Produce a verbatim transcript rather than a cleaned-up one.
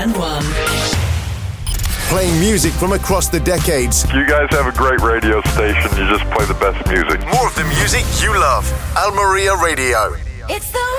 And one. Playing music from across the decades. You guys have a great radio station. You just play the best music. More of the music you love. Al Maria Radio. It's the